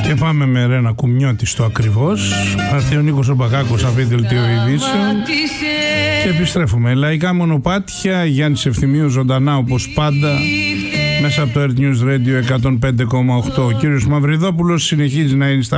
Και πάμε με Ρένα Κουμιώτη στο ακριβώς. Θα έρθει ο Νίκος ο Μπακάκος να πει δελτίο ειδήσεων. Και επιστρέφουμε. Λαϊκά μονοπάτια, Γιάννης Ευθυμίου ζωντανά όπως πάντα μέσα από το Earth News Radio 105,8. Ο κύριος Μαυριδόπουλος συνεχίζει να είναι στα